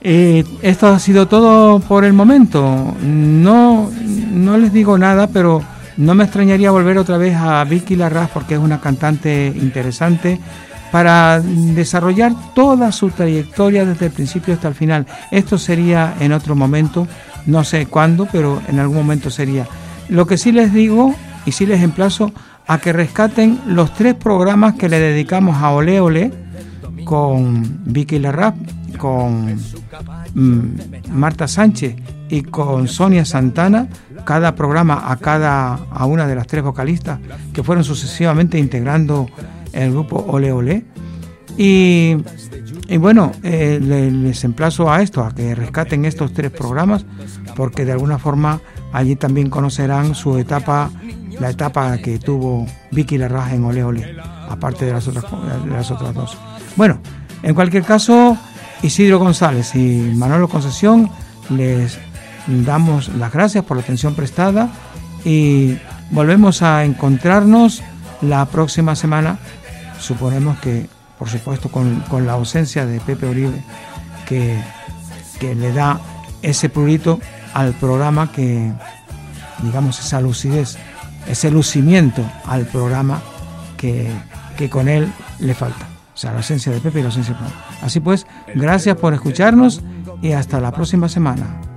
Esto ha sido todo por el momento. No les digo nada, pero no me extrañaría volver otra vez a Vicky Larraz, porque es una cantante interesante, para desarrollar toda su trayectoria desde el principio hasta el final. Esto sería en otro momento, no sé cuándo, pero en algún momento sería. Lo que sí les digo y sí les emplazo a que rescaten los 3 programas que le dedicamos a Olé Olé, con Vicky Larraz, con Marta Sánchez y con Sonia Santana, cada programa a una de las 3 vocalistas que fueron sucesivamente integrando el grupo Olé Olé. Y bueno, les emplazo a esto, a que rescaten estos 3 programas, porque de alguna forma allí también conocerán su etapa, la etapa que tuvo Vicky Larraz en Olé Olé, aparte de las otras 2. Bueno, en cualquier caso, Isidro González y Manolo Concesión, les damos las gracias por la atención prestada y volvemos a encontrarnos la próxima semana. Suponemos que, por supuesto, con la ausencia de Pepe Uribe, que le da ese prurito al programa, que digamos esa lucidez, ese lucimiento al programa que con él le falta. O sea, la ausencia de Pepe y la ausencia de Pepe. Así pues, gracias por escucharnos y hasta la próxima semana.